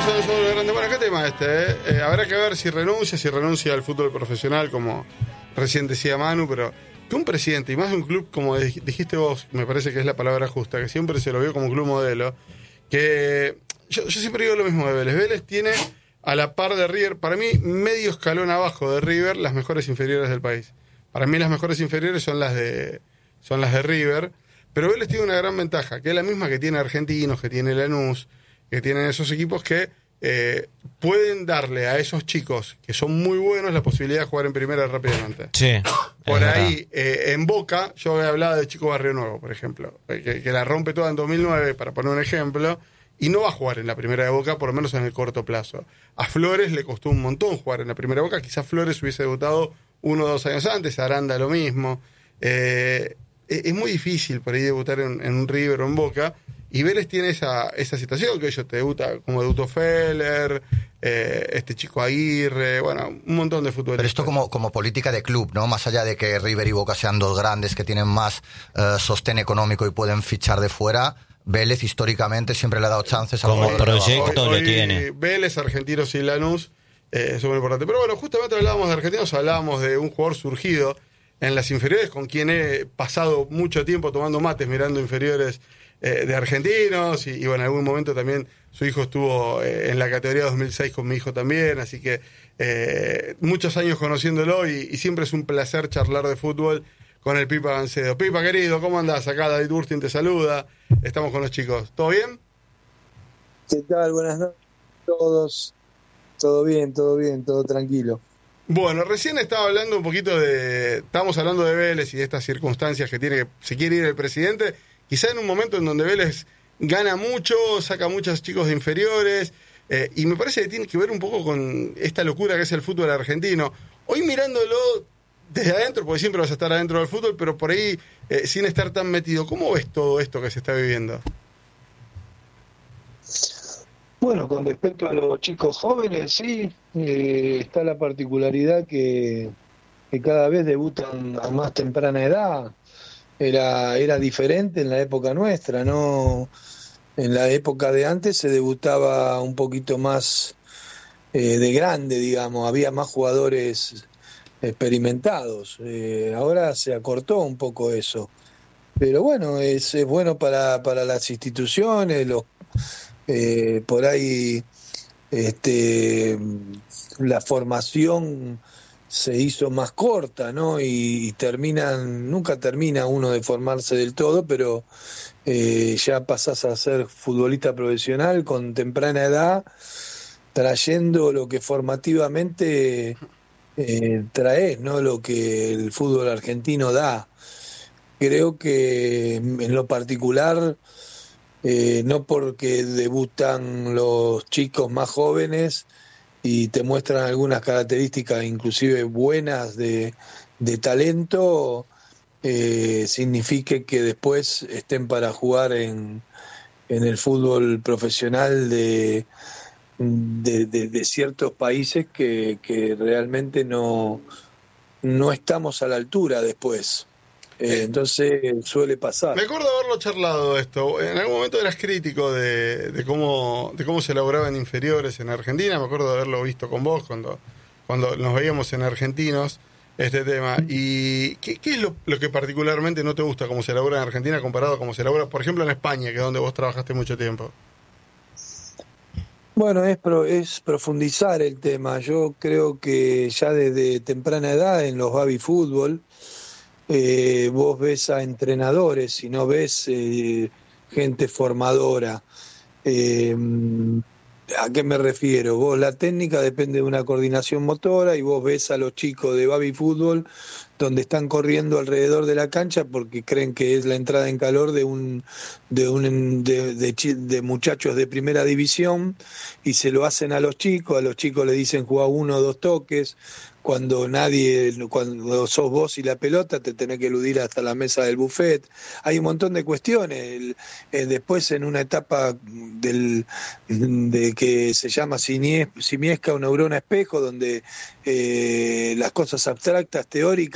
Estamos en un solo grande. Bueno, ¿qué tema este? Habrá que ver si renuncia al fútbol profesional, como recién decía Manu, pero que un presidente y más de un club, como dijiste vos, me parece que es la palabra justa, que siempre se lo vio como un club modelo, que yo siempre digo lo mismo de Vélez. Vélez tiene a la par de River, para mí medio escalón abajo de River, las mejores inferiores del país. Para mí las mejores inferiores son las de River, pero Vélez tiene una gran ventaja, que es la misma que tiene Argentinos, que tiene Lanús, que tienen esos equipos que pueden darle a esos chicos que son muy buenos la posibilidad de jugar en primera rápidamente. Sí. Por ahí, en Boca, yo hablaba de Chico Barrio Nuevo, por ejemplo, que la rompe toda en 2009, para poner un ejemplo, y no va a jugar en la primera de Boca, por lo menos en el corto plazo. A Flores le costó un montón jugar en la primera de Boca, quizás Flores hubiese debutado 1 o 2 años antes, Aranda lo mismo. Es muy difícil por ahí debutar en un River o en Boca, y Vélez tiene esa situación, que ellos te debuta como debutó Feller, este chico Aguirre, bueno, un montón de futbolistas. Pero esto como política de club, ¿no? Más allá de que River y Boca sean dos grandes que tienen más sostén económico y pueden fichar de fuera, Vélez históricamente siempre le ha dado chances a como los proyecto hoy le tiene. Vélez, Argentinos y Lanús es muy importante. Pero bueno, justamente hablábamos de Argentinos, hablábamos de un jugador surgido en las inferiores, con quien he pasado mucho tiempo tomando mates mirando inferiores de Argentinos, y bueno, en algún momento también su hijo estuvo en la categoría 2006 con mi hijo también, así que muchos años conociéndolo, y siempre es un placer charlar de fútbol con el Pipa Gancedo. Pipa, querido, ¿cómo andás? Acá David Burstin te saluda, estamos con los chicos. ¿Todo bien? ¿Qué tal? Buenas noches a todos. Todo bien, todo tranquilo. Bueno, recién estaba hablando un poquito estábamos hablando de Vélez y de estas circunstancias que se quiere ir el presidente, quizá en un momento en donde Vélez gana mucho, saca muchos chicos de inferiores, y me parece que tiene que ver un poco con esta locura que es el fútbol argentino. Hoy mirándolo desde adentro, porque siempre vas a estar adentro del fútbol, pero por ahí sin estar tan metido, ¿cómo ves todo esto que se está viviendo? Bueno, con respecto a los chicos jóvenes, sí, está la particularidad que cada vez debutan a más temprana edad. Era diferente en la época nuestra, ¿no? En la época de antes se debutaba un poquito más de grande, digamos, había más jugadores experimentados. Ahora se acortó un poco eso. Pero bueno, es bueno para las instituciones, por ahí la formación se hizo más corta, ¿no? Y nunca termina uno de formarse del todo, pero ya pasás a ser futbolista profesional con temprana edad, trayendo lo que formativamente traes, ¿no? Lo que el fútbol argentino da. Creo que en lo particular, no porque debutan los chicos más jóvenes y te muestran algunas características inclusive buenas de talento, signifique que después estén para jugar en el fútbol profesional de ciertos países que realmente no estamos a la altura después. Entonces suele pasar. Me acuerdo haberlo charlado esto. En algún momento eras crítico de cómo se elaboraban inferiores en Argentina. Me acuerdo de haberlo visto con vos cuando nos veíamos en Argentinos, este tema. ¿Y qué es lo que particularmente no te gusta cómo se elabora en Argentina comparado a cómo se elabora, por ejemplo, en España, que es donde vos trabajaste mucho tiempo? Bueno, es profundizar el tema. Yo creo que ya desde temprana edad en los baby fútbol, vos ves a entrenadores y no ves gente formadora. ¿A qué me refiero? Vos, la técnica depende de una coordinación motora, y vos ves a los chicos de baby fútbol donde están corriendo alrededor de la cancha porque creen que es la entrada en calor de muchachos de primera división, y se lo hacen a los chicos le dicen juega 1 o 2 toques, cuando sos vos y la pelota te tenés que eludir hasta la mesa del buffet. Hay un montón de cuestiones. Después, en una etapa de que se llama simiesca o neurona espejo, donde las cosas abstractas, teóricas,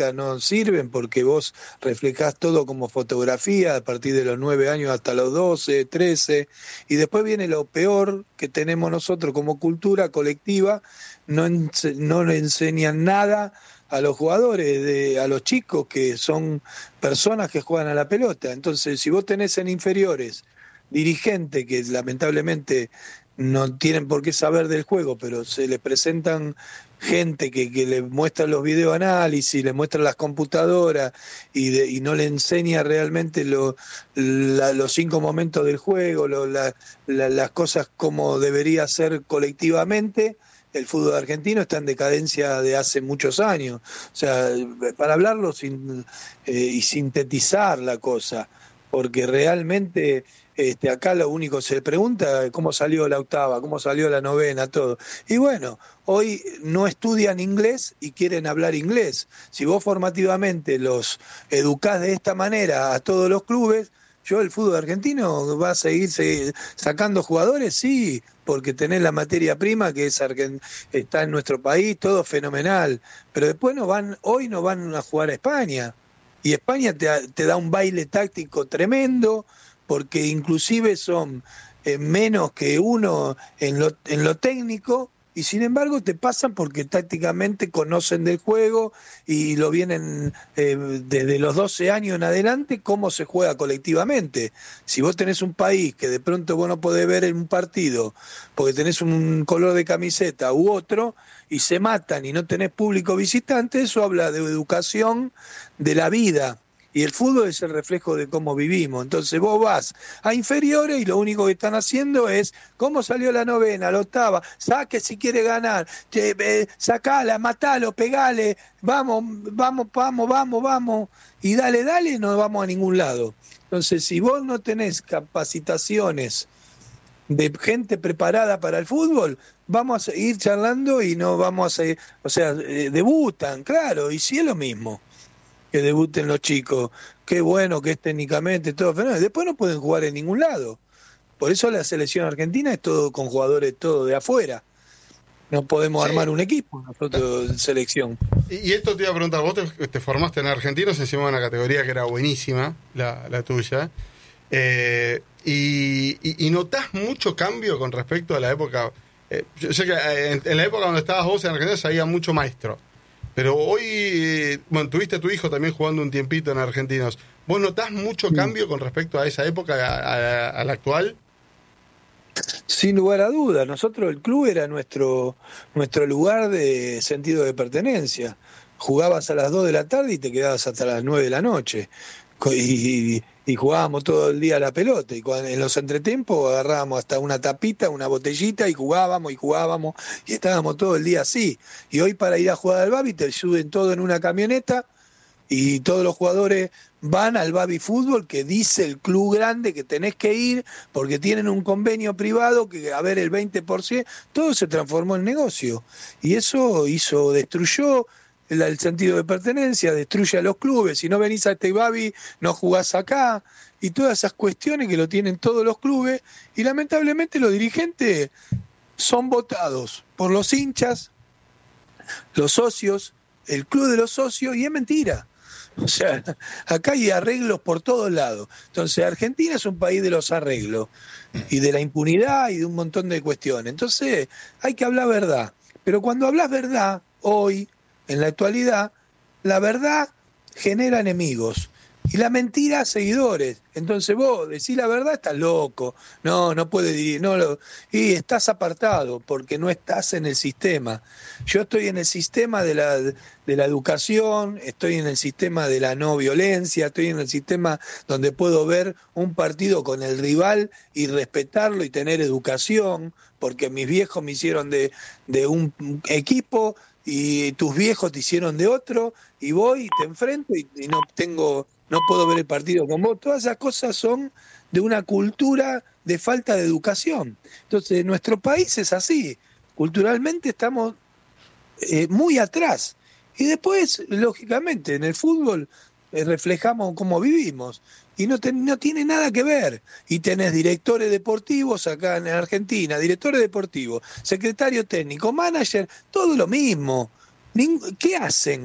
pelota no sirven porque vos reflejás todo como fotografía a partir de los 9 años hasta los 12, 13, y después viene lo peor que tenemos nosotros como cultura colectiva, no le enseñan nada a los jugadores, a los chicos que son personas que juegan a la pelota. Entonces, si vos tenés en inferiores dirigentes que lamentablemente no tienen por qué saber del juego, pero se les presentan gente que le muestra los videoanálisis, le muestra las computadoras y no le enseña realmente los 5 momentos del juego, las cosas como debería ser colectivamente. El fútbol argentino está en decadencia de hace muchos años. O sea, para hablarlo y sintetizar la cosa, porque realmente acá lo único que se pregunta es cómo salió la octava, cómo salió la novena, todo. Y bueno, hoy no estudian inglés y quieren hablar inglés. Si vos formativamente los educás de esta manera a todos los clubes, el fútbol argentino va a seguir sacando jugadores, sí, porque tenés la materia prima que está en nuestro país, todo fenomenal, pero después hoy no van a jugar a España, y España te da un baile táctico tremendo, porque inclusive son menos que uno en lo técnico, y sin embargo te pasan porque tácticamente conocen del juego y lo vienen desde los 12 años en adelante cómo se juega colectivamente. Si vos tenés un país que de pronto vos no podés ver en un partido porque tenés un color de camiseta u otro y se matan y no tenés público visitante, eso habla de educación de la vida. Y el fútbol es el reflejo de cómo vivimos. Entonces vos vas a inferiores y lo único que están haciendo es cómo salió la novena, la octava, saque si quiere ganar, sacala, matalo, pegale, vamos, y dale, no vamos a ningún lado. Entonces si vos no tenés capacitaciones de gente preparada para el fútbol, vamos a seguir charlando y no vamos a seguir, debutan, claro, y sí es lo mismo que debuten los chicos, qué bueno que es técnicamente todo fenómeno, después no pueden jugar en ningún lado. Por eso la selección argentina es todo con jugadores todo de afuera. No podemos armar un equipo nosotros en selección. Y esto te iba a preguntar, vos te formaste en Argentinos encima de una categoría que era buenísima, la tuya, y notás mucho cambio con respecto a la época. Yo sé que en la época donde estabas vos en Argentinos había mucho maestro. Pero hoy, tuviste a tu hijo también jugando un tiempito en Argentinos. ¿Vos notás mucho cambio con respecto a esa época, a la actual? Sin lugar a dudas. Nosotros, el club era nuestro lugar de sentido de pertenencia. Jugabas a las 2 de la tarde y te quedabas hasta las 9 de la noche. Y jugábamos todo el día a la pelota, y en los entretiempos agarrábamos hasta una tapita, una botellita y jugábamos, y estábamos todo el día así. Y hoy para ir a jugar al Babi te suben todo en una camioneta y todos los jugadores van al Babi Fútbol, que dice el club grande que tenés que ir porque tienen un convenio privado que a ver el 20%, todo se transformó en negocio. Y eso destruyó el sentido de pertenencia, destruye a los clubes. Si no venís a este Babi, no jugás acá, y todas esas cuestiones que lo tienen todos los clubes, y lamentablemente los dirigentes son votados por los hinchas, los socios, el club de los socios, y es mentira. O sea, acá hay arreglos por todos lados. Entonces, Argentina es un país de los arreglos, y de la impunidad, y de un montón de cuestiones. Entonces, hay que hablar verdad. Pero cuando hablas verdad, hoy, en la actualidad, la verdad genera enemigos y la mentira seguidores. Entonces vos decís la verdad, estás loco, no puedes decir, y estás apartado porque no estás en el sistema. Yo estoy en el sistema de la educación, estoy en el sistema de la no violencia, estoy en el sistema donde puedo ver un partido con el rival y respetarlo y tener educación, porque mis viejos me hicieron de un equipo y tus viejos te hicieron de otro, y voy y te enfrento y no puedo ver el partido con vos. Todas esas cosas son de una cultura de falta de educación. Entonces, nuestro país es así. Culturalmente estamos muy atrás. Y después, lógicamente, en el fútbol reflejamos cómo vivimos. Y no tiene nada que ver. Y tenés directores deportivos acá en Argentina, directores deportivos, secretario técnico, manager, todo lo mismo. ¿Qué hacen?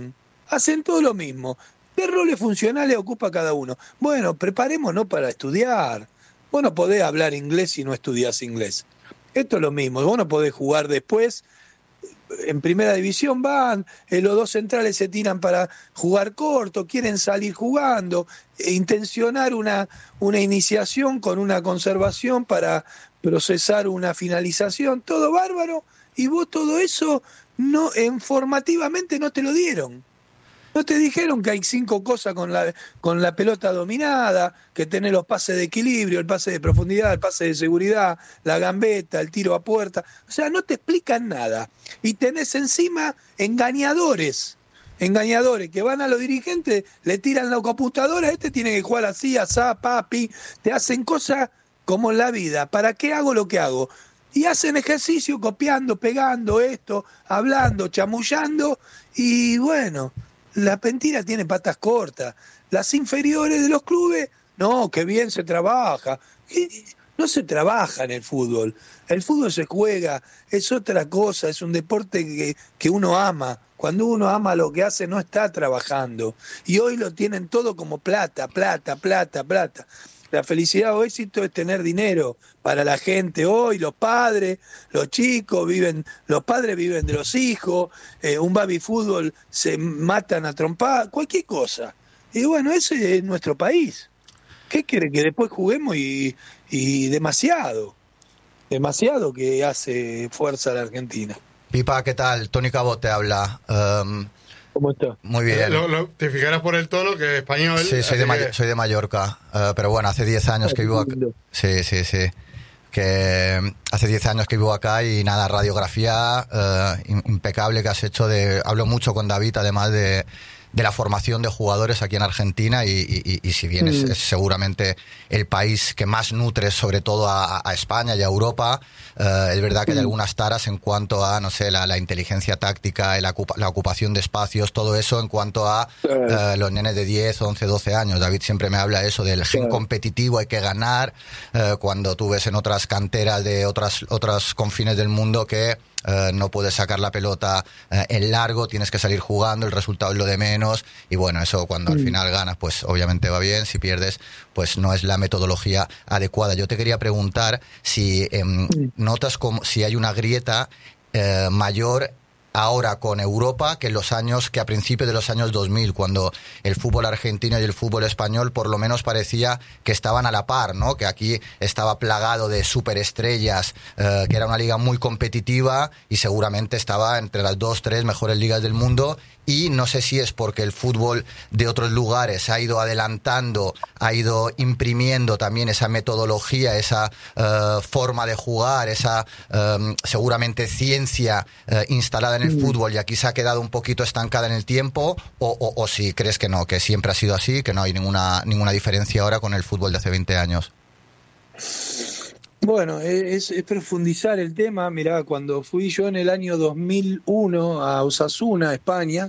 hacen todo lo mismo. ¿Qué roles funcionales ocupa cada uno? Bueno, preparémonos para estudiar. Vos no podés hablar inglés si no estudiás inglés. Esto es lo mismo, vos no podés jugar después. En primera división van, los dos centrales se tiran para jugar corto, quieren salir jugando, intencionar una iniciación con una conservación para procesar una finalización, todo bárbaro, y vos todo eso no formativamente no te lo dieron. No te dijeron que hay 5 cosas con la pelota dominada, que tenés los pases de equilibrio, el pase de profundidad, el pase de seguridad, la gambeta, el tiro a puerta. O sea, no te explican nada. Y tenés encima engañadores que van a los dirigentes, le tiran la computadora, este tiene que jugar así, asá, papi, te hacen cosas como en la vida. ¿Para qué hago lo que hago? Y hacen ejercicio copiando, pegando esto, hablando, chamullando, y bueno... La Pentira tiene patas cortas. Las inferiores de los clubes, no, que bien se trabaja. No se trabaja en el fútbol. El fútbol se juega, es otra cosa, es un deporte que uno ama. Cuando uno ama lo que hace, no está trabajando. Y hoy lo tienen todo como plata, plata, plata, plata. La felicidad o éxito es tener dinero para la gente hoy, los padres, los chicos los padres viven de los hijos, un baby fútbol se matan a trompar, cualquier cosa. Y bueno, ese es nuestro país. ¿Qué quiere? Que después juguemos y demasiado que hace fuerza la Argentina. Pipa, ¿qué tal? Tony Cabot te habla. ¿Cómo está? Muy bien. Te fijarás por el tono que es español. Sí, soy de Mallorca, pero bueno, hace 10 años que vivo acá. Sí. Que hace 10 años que vivo acá y nada, radiografía impecable que has hecho. Hablo mucho con David, además de la formación de jugadores aquí en Argentina y si bien es seguramente el país que más nutre sobre todo a España y a Europa, es verdad que hay algunas taras en cuanto a, no sé, la inteligencia táctica, la ocupación de espacios, todo eso en cuanto a los nenes de 10, 11, 12 años. David siempre me habla eso del gen competitivo, hay que ganar, cuando tú ves en otras canteras de otros confines del mundo que no puedes sacar la pelota en largo, tienes que salir jugando, el resultado es lo de menos, y bueno, eso cuando al final ganas, pues obviamente va bien, si pierdes, pues no es la metodología adecuada. Yo te quería preguntar si notas si hay una grieta mayor ahora con Europa que a principios de los años 2000, cuando el fútbol argentino y el fútbol español por lo menos parecía que estaban a la par, ¿no? Que aquí estaba plagado de superestrellas, que era una liga muy competitiva y seguramente estaba entre las 2-3 mejores ligas del mundo. Y no sé si es porque el fútbol de otros lugares ha ido adelantando, ha ido imprimiendo también esa metodología, esa forma de jugar, esa seguramente ciencia instalada en el fútbol y aquí se ha quedado un poquito estancada en el tiempo, o si crees que no, que siempre ha sido así, que no hay ninguna diferencia ahora con el fútbol de hace 20 años. Bueno, es profundizar el tema. Mirá, cuando fui yo en el año 2001 a Osasuna, España,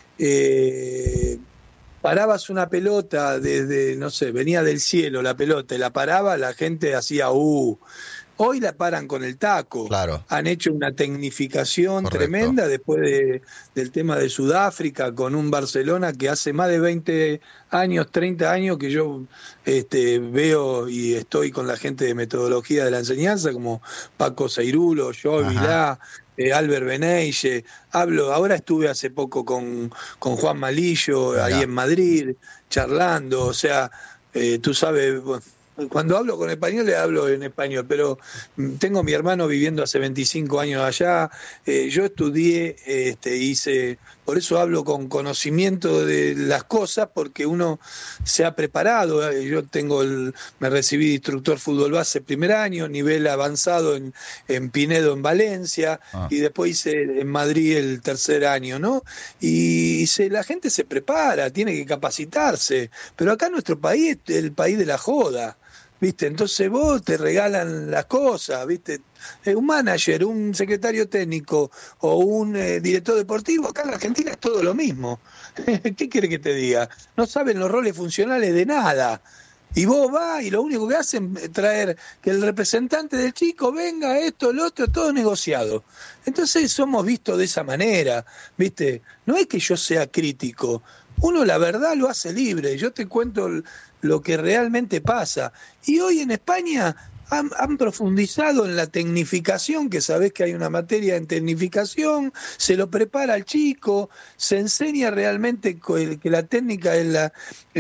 parabas una pelota desde, no sé, venía del cielo la pelota y la paraba, la gente hacía Hoy la paran con el taco. Claro. Han hecho una tecnificación Correcto. tremenda después del tema de Sudáfrica, con un Barcelona que hace más de 20 años, 30 años que yo veo y estoy con la gente de metodología de la enseñanza, como Paco Seirulo, Joe Vilá, Albert Beneiche. Ahora estuve hace poco con Juan Malillo, ahí en Madrid, charlando. O sea, tú sabes... Cuando hablo con españoles hablo en español, pero tengo a mi hermano viviendo hace 25 años allá. Yo estudié, por eso hablo con conocimiento de las cosas, porque uno se ha preparado. Yo me recibí de instructor fútbol base primer año, nivel avanzado en Pinedo, en Valencia, y después hice en Madrid el tercer año, ¿no? Y la gente se prepara, tiene que capacitarse, pero acá nuestro país es el país de la joda. ¿Viste? Entonces vos te regalan las cosas, ¿viste? Un manager, un secretario técnico o un director deportivo, acá en la Argentina es todo lo mismo. ¿Qué quiere que te diga? No saben los roles funcionales de nada. Y vos vas y lo único que hacen es traer que el representante del chico venga, esto, lo otro, todo negociado. Entonces somos vistos de esa manera, ¿viste? No es que yo sea crítico, uno la verdad lo hace libre, yo te cuento lo que realmente pasa. Y hoy en España han profundizado en la tecnificación, que sabés que hay una materia en tecnificación, se lo prepara al chico, se enseña realmente que la técnica es la...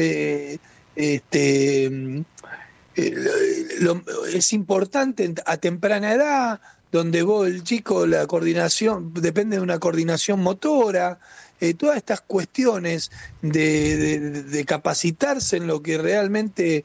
es importante a temprana edad, donde el chico, la coordinación, depende de una coordinación motora, todas estas cuestiones de capacitarse en lo que realmente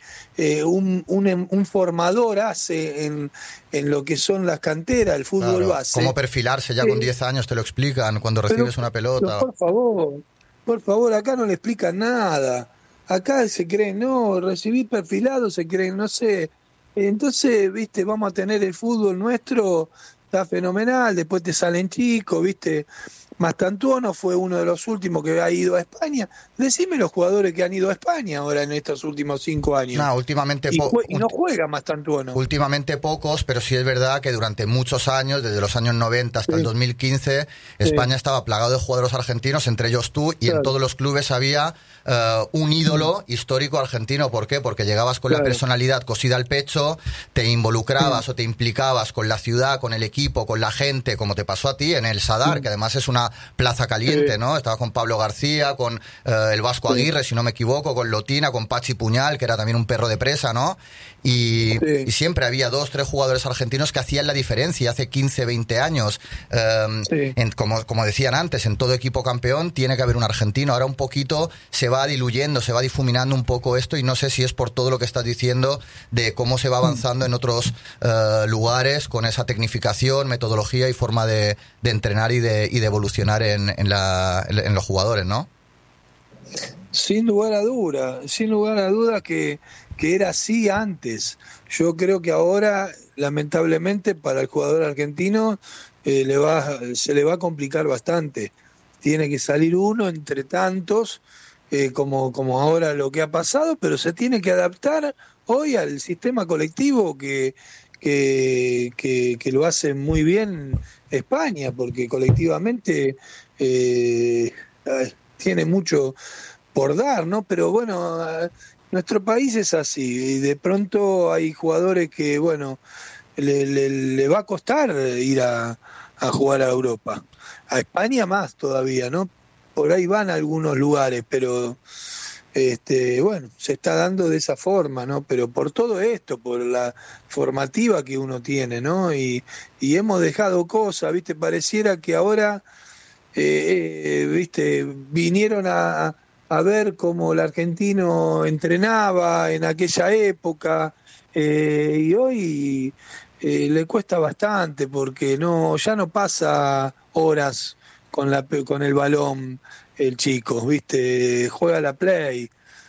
un formador hace en lo que son las canteras, el fútbol claro, base. Cómo perfilarse ya con 10 años, te lo explican cuando recibes una pelota. Por favor, acá no le explican nada. Acá se creen, no, recibí perfilado, se creen, no sé. Entonces, viste, vamos a tener el fútbol nuestro, está fenomenal, después te salen chicos, viste. Mastantuono fue uno de los últimos que ha ido a España. Decime los jugadores que han ido a España ahora en estos últimos 5 años. No, últimamente y no juega Mastantuono. Últimamente pocos, pero sí es verdad que durante muchos años, desde los años 90 hasta el 2015, España estaba plagado de jugadores argentinos, entre ellos tú, y en todos los clubes había un ídolo histórico argentino. ¿Por qué? Porque llegabas con la personalidad cosida al pecho, te involucrabas o te implicabas con la ciudad, con el equipo, con la gente, como te pasó a ti en el Sadar, que además es una plaza caliente, ¿no? Estaba con Pablo García, con el Vasco Aguirre, si no me equivoco, con Lotina, con Pachi Puñal, que era también un perro de presa, ¿no? Y siempre había 2, 3 jugadores argentinos que hacían la diferencia hace 15, 20 años. Como decían antes, en todo equipo campeón tiene que haber un argentino. Ahora un poquito se va diluyendo, se va difuminando un poco esto, y no sé si es por todo lo que estás diciendo de cómo se va avanzando en otros lugares con esa tecnificación, metodología y forma de entrenar y de evolucionar en los jugadores, ¿no? Sin lugar a duda que era así antes. Yo creo que ahora, lamentablemente, para el jugador argentino se le va a complicar bastante. Tiene que salir uno entre tantos, como ahora lo que ha pasado, pero se tiene que adaptar hoy al sistema colectivo que lo hace muy bien España, porque colectivamente tiene mucho por dar, ¿no? Pero bueno, nuestro país es así, y de pronto hay jugadores que, bueno, le va a costar ir a jugar a Europa. A España más todavía, ¿no? Por ahí van a algunos lugares, pero bueno, se está dando de esa forma, ¿no? Pero por todo esto, por la formativa que uno tiene, ¿no? Y hemos dejado cosas, ¿viste? Pareciera que ahora, ¿viste? Vinieron a ver cómo el argentino entrenaba en aquella época, y hoy le cuesta bastante, porque ya no pasa horas con el balón el chico, ¿viste? Juega la play.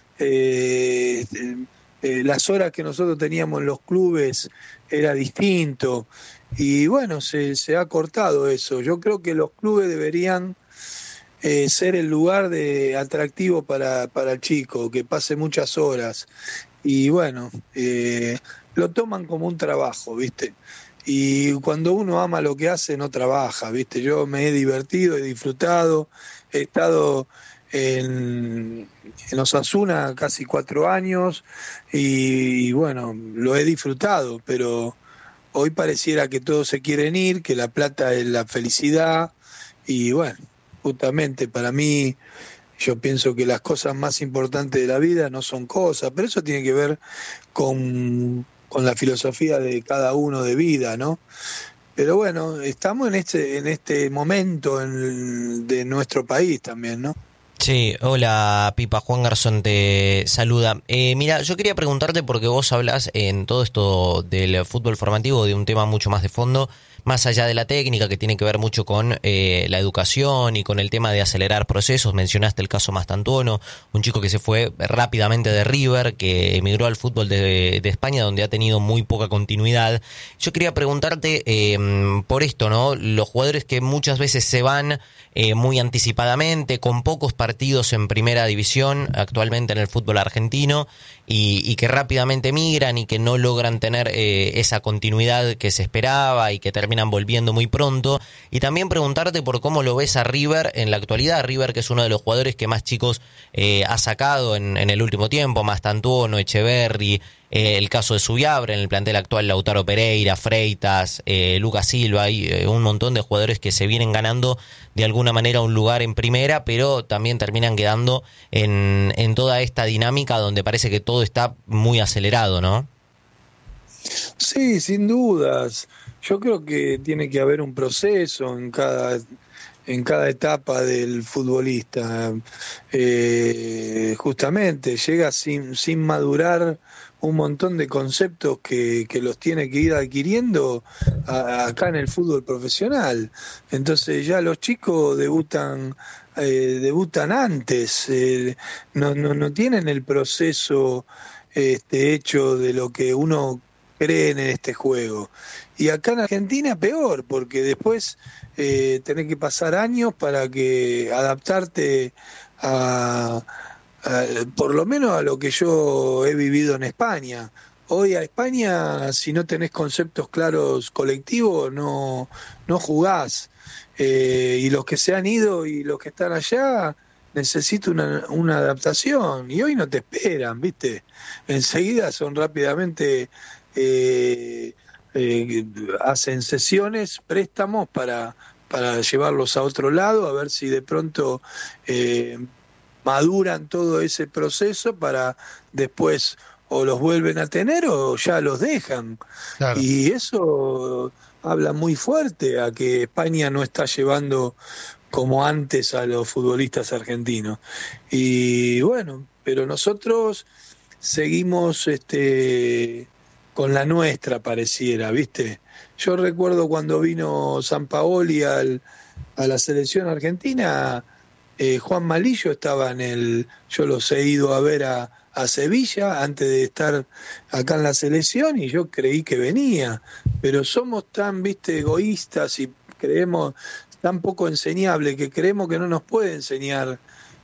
Las horas que nosotros teníamos en los clubes era distinto, y bueno, se ha cortado eso. Yo creo que los clubes deberían ser el lugar atractivo para el chico, que pase muchas horas, y bueno, lo toman como un trabajo, ¿viste? Y cuando uno ama lo que hace, no trabaja, ¿viste? Yo me he divertido, he disfrutado, he estado en Osasuna casi 4 años, y bueno, lo he disfrutado, pero hoy pareciera que todos se quieren ir, que la plata es la felicidad, y bueno, justamente para mí, yo pienso que las cosas más importantes de la vida no son cosas, pero eso tiene que ver con la filosofía de cada uno de vida, ¿no? Pero bueno, estamos en este momento de nuestro país también, ¿no? Sí, hola Pipa, Juan Garzón te saluda. Mira, yo quería preguntarte, porque vos hablas en todo esto del fútbol formativo de un tema mucho más de fondo, más allá de la técnica, que tiene que ver mucho con la educación y con el tema de acelerar procesos. Mencionaste el caso Mastantuono, un chico que se fue rápidamente de River, que emigró al fútbol de España, donde ha tenido muy poca continuidad. Yo quería preguntarte por esto, ¿no? Los jugadores que muchas veces se van muy anticipadamente, con pocos partidos en primera división actualmente en el fútbol argentino y que rápidamente migran y que no logran tener esa continuidad que se esperaba y que terminan volviendo muy pronto. Y también preguntarte por cómo lo ves a River en la actualidad. River, que es uno de los jugadores que más chicos ha sacado en el último tiempo, Mastantuono, Echeverri, el caso de Subiabre, en el plantel actual Lautaro Pereira, Freitas, Lucas Silva, hay un montón de jugadores que se vienen ganando de alguna manera un lugar en primera, pero también terminan quedando en toda esta dinámica donde parece que todo está muy acelerado, ¿no? Sí, sin dudas. Yo creo que tiene que haber un proceso en cada etapa del futbolista. Justamente llega sin madurar un montón de conceptos que los tiene que ir adquiriendo acá en el fútbol profesional. Entonces ya los chicos debutan antes, no tienen el proceso hecho de lo que uno cree en este juego. Y acá en Argentina peor, porque después tenés que pasar años para que adaptarte por lo menos a lo que yo he vivido en España. Hoy a España, si no tenés conceptos claros colectivos, no jugás. Y los que se han ido y los que están allá necesitan una adaptación. Y hoy no te esperan, ¿viste? Enseguida son rápidamente... hacen sesiones, préstamos para llevarlos a otro lado, a ver si de pronto maduran todo ese proceso para después o los vuelven a tener o ya los dejan. Claro. Y eso habla muy fuerte a que España no está llevando como antes a los futbolistas argentinos. Y bueno, pero nosotros seguimos con la nuestra, pareciera, ¿viste? Yo recuerdo cuando vino Sampaoli a la selección argentina, Juan Malillo estaba yo los he ido a ver a Sevilla antes de estar acá en la selección y yo creí que venía, pero somos tan, ¿viste?, egoístas y creemos tan poco enseñable que creemos que no nos puede enseñar.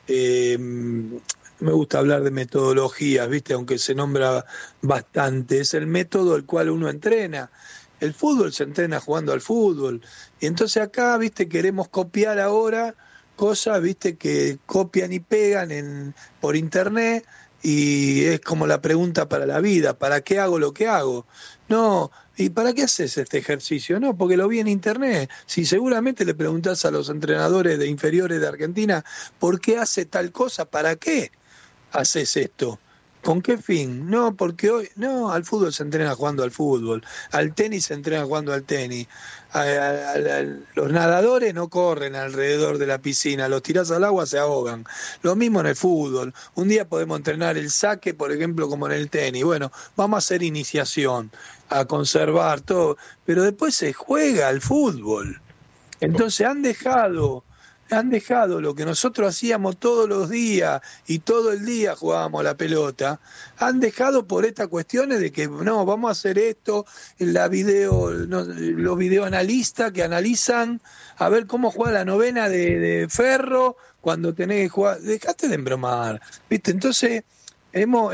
Me gusta hablar de metodologías, ¿viste? Aunque se nombra bastante. Es el método el cual uno entrena. El fútbol se entrena jugando al fútbol. Y entonces acá, ¿viste? Queremos copiar ahora cosas, ¿viste? Que copian y pegan por internet y es como la pregunta para la vida. ¿Para qué hago lo que hago? No. ¿Y para qué haces este ejercicio? No, porque lo vi en internet. Si seguramente le preguntás a los entrenadores de inferiores de Argentina, ¿por qué hace tal cosa? ¿Para qué haces esto? ¿Con qué fin? No, porque hoy... No, al fútbol se entrena jugando al fútbol. Al tenis se entrena jugando al tenis. Los nadadores no corren alrededor de la piscina. Los tirás al agua, se ahogan. Lo mismo en el fútbol. Un día podemos entrenar el saque, por ejemplo, como en el tenis. Bueno, vamos a hacer iniciación, a conservar todo. Pero después se juega al fútbol. Entonces han dejado lo que nosotros hacíamos todos los días y todo el día jugábamos la pelota, han dejado por estas cuestiones de que no, vamos a hacer esto, los videoanalistas que analizan a ver cómo juega la novena de Ferro cuando tenés que jugar, dejate de embromar, ¿viste? Entonces hemos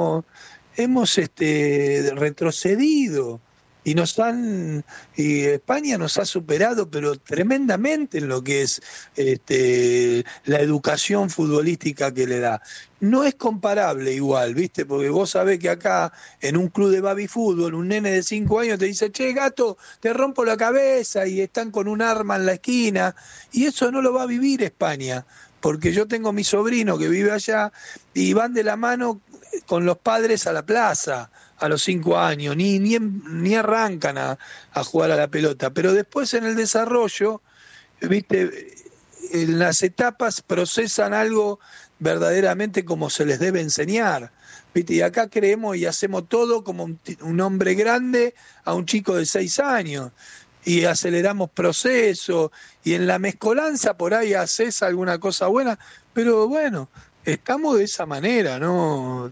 retrocedido. Y España nos ha superado, pero tremendamente en lo que es la educación futbolística que le da. No es comparable igual, ¿viste? Porque vos sabés que acá, en un club de baby fútbol, un nene de 5 años te dice, che, gato, te rompo la cabeza, y están con un arma en la esquina, y eso no lo va a vivir España, porque yo tengo mi sobrino que vive allá, y van de la mano con los padres a la plaza, a los 5 años, ni arrancan a jugar a la pelota, pero después en el desarrollo, ¿viste?, en las etapas procesan algo verdaderamente como se les debe enseñar, ¿viste? Y acá creemos y hacemos todo como un hombre grande a un chico de 6 años, y aceleramos procesos, y en la mezcolanza por ahí haces alguna cosa buena, pero bueno, estamos de esa manera, ¿no?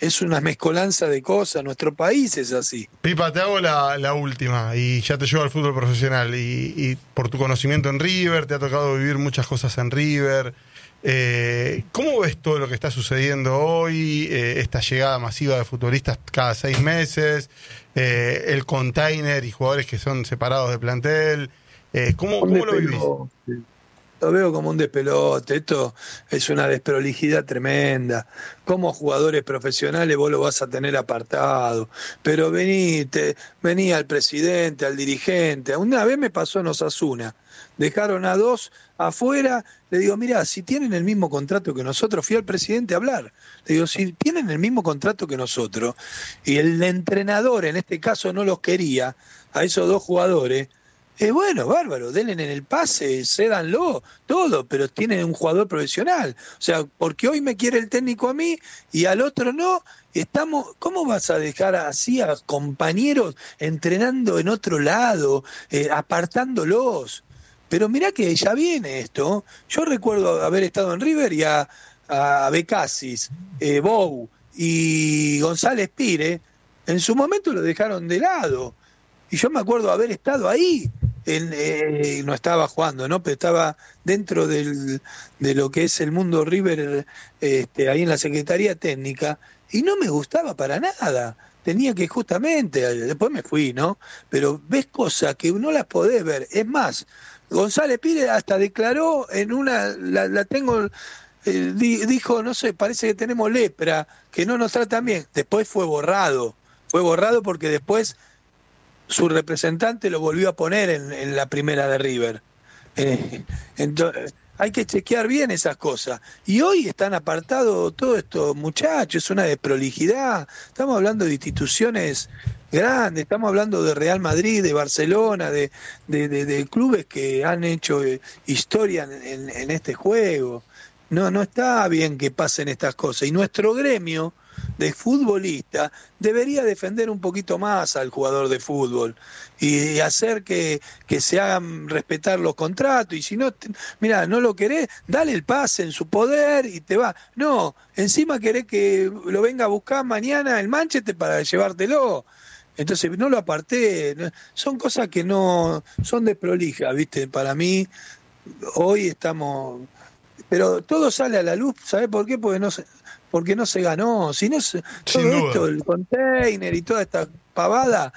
es una mezcolanza de cosas, nuestro país es así. Pipa, te hago la última y ya te llevo al fútbol profesional y por tu conocimiento en River, te ha tocado vivir muchas cosas en River. ¿Cómo ves todo lo que está sucediendo hoy? Esta llegada masiva de futbolistas cada 6 meses, el container y jugadores que son separados de plantel. ¿Cómo lo vivís? Lo veo como un despelote. Esto es una desprolijidad tremenda. Como jugadores profesionales vos lo vas a tener apartado. Pero vení al presidente, al dirigente. Una vez me pasó en Osasuna. Dejaron a 2 afuera. Le digo, mirá, si tienen el mismo contrato que nosotros, fui al presidente a hablar. Le digo, si tienen el mismo contrato que nosotros, y el entrenador en este caso no los quería, a esos 2 jugadores, bueno, bárbaro, denle en el pase, cédanlo, todo, pero tienen un jugador profesional. O sea, porque hoy me quiere el técnico a mí y al otro no, ¿cómo vas a dejar así a compañeros entrenando en otro lado, apartándolos? Pero mirá que ya viene esto. Yo recuerdo haber estado en River y a Becasis, Bou y González Pire, en su momento lo dejaron de lado. Y yo me acuerdo haber estado ahí. No estaba jugando, ¿no? Pero estaba dentro de lo que es el mundo River, ahí en la Secretaría Técnica, y no me gustaba para nada. Tenía que justamente, después me fui, ¿no? Pero ves cosas que no las podés ver. Es más, González Pires hasta declaró en una, la tengo, dijo, no sé, parece que tenemos lepra, que no nos tratan bien. Después fue borrado porque después su representante lo volvió a poner en la primera de River. Entonces, hay que chequear bien esas cosas. Y hoy están apartados todos estos muchachos, es una desprolijidad. Estamos hablando de instituciones grandes, estamos hablando de Real Madrid, de Barcelona, de clubes que han hecho historia en este juego. No está bien que pasen estas cosas. Y nuestro gremio de futbolista debería defender un poquito más al jugador de fútbol y hacer que se hagan respetar los contratos. Y si no, mira, no lo querés, dale el pase en su poder y te va. No, encima querés que lo venga a buscar mañana el Manchester para llevártelo. Entonces no lo aparté. Son cosas que no son desprolijas, ¿viste? Para mí hoy estamos, pero todo sale a la luz. ¿Sabés por qué? Porque no se ganó. Si no, todo esto, el container y toda esta pavada,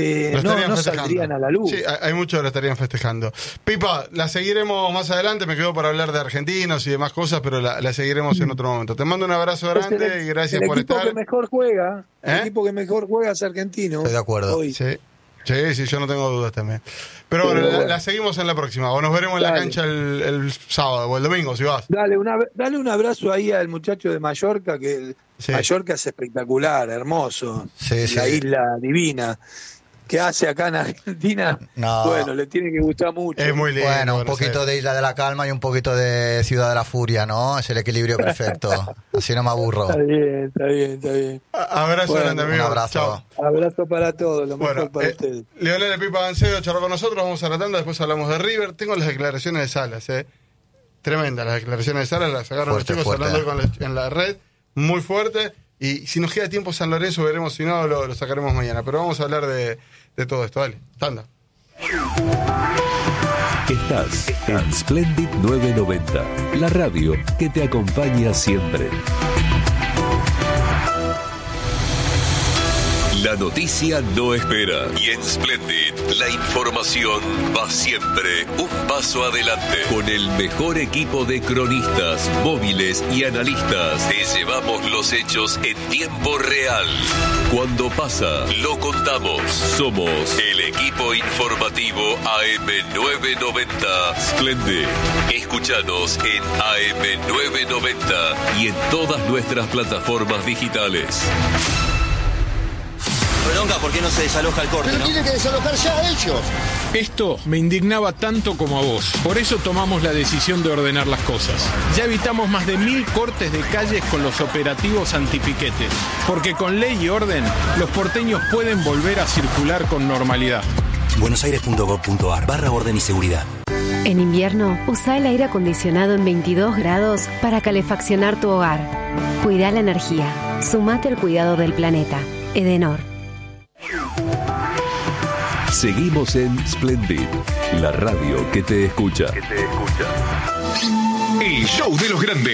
no saldrían a la luz. Sí, hay muchos que lo estarían festejando. Pipa, la seguiremos más adelante. Me quedo para hablar de argentinos y demás cosas, pero la seguiremos en otro momento. Te mando un abrazo grande y gracias por estar. El equipo que mejor juega es argentino. Estoy de acuerdo. Hoy. Sí, yo no tengo dudas también. Pero bueno, la seguimos en la próxima. O nos veremos en la cancha el sábado o el domingo, si vas. Dale un abrazo ahí al muchacho de Mallorca, que Mallorca es espectacular, hermoso. La isla divina. Que hace acá en Argentina, bueno, le tiene que gustar mucho. Es muy lindo. Bueno, un poquito de Isla de la Calma y un poquito de Ciudad de la Furia, ¿no? Es el equilibrio perfecto. Así no me aburro. Está bien. Abrazo grande, amigo. Un abrazo. Chao. Abrazo para todos, lo mejor para ustedes. Leonel Pipa Gancedo charló con nosotros, vamos a la tanda, después hablamos de River. Tengo las declaraciones de Salas, tremendas las declaraciones de Salas, las sacaron los chicos hablando en la red, muy fuerte. Y si nos queda tiempo San Lorenzo, veremos, si no, lo sacaremos mañana. Pero vamos a hablar de todo esto. Dale, tanda. Estás en Splendid 990, la radio que te acompaña siempre. La noticia no espera y en Splendid la información va siempre un paso adelante. Con el mejor equipo de cronistas, móviles y analistas te llevamos los hechos en tiempo real. Cuando pasa, lo contamos. Somos el equipo informativo AM990 Splendid. Escúchanos en AM990 y en todas nuestras plataformas digitales. Bronca, ¿por qué no se desaloja el corte? Pero tiene que desalojar ya ellos. Esto me indignaba tanto como a vos. Por eso tomamos la decisión de ordenar las cosas. Ya evitamos más de 1000 cortes de calles con los operativos antipiquetes. Porque con ley y orden, los porteños pueden volver a circular con normalidad. buenosaires.gov.ar/orden y seguridad. En invierno, usa el aire acondicionado en 22 grados para calefaccionar tu hogar. Cuida la energía. Sumate al cuidado del planeta. Edenor. Seguimos en Splendid, la radio que te escucha. El show de los grandes.